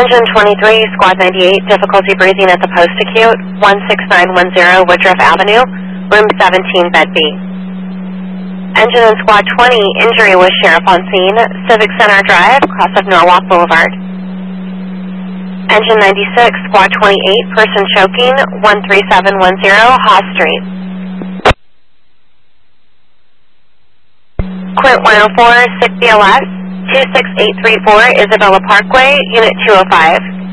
Engine 23, Squad 98, difficulty breathing at the post acute, 16910 Woodruff Avenue, room 17, bed B. Engine in Squad 20, injury was sheriff on scene, Civic Center Drive, cross of Norwalk Boulevard. Engine 96, Squad 28, person choking, 13710 Haas Street. Quint 104, 6 BLS, 26834 Isabella Parkway, Unit 205.